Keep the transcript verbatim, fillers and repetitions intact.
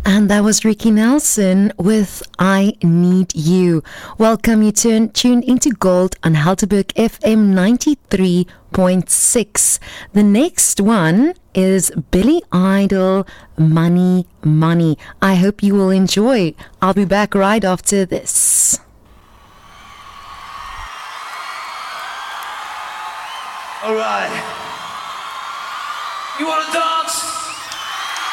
And that was Ricky Nelson with I Need You. Welcome, you turn, tuned into Gold on Helterberg F M ninety-three point six. The next one is Billy Idol, Money, Money. I hope you will enjoy. I'll be back right after this. All right. You want to dance?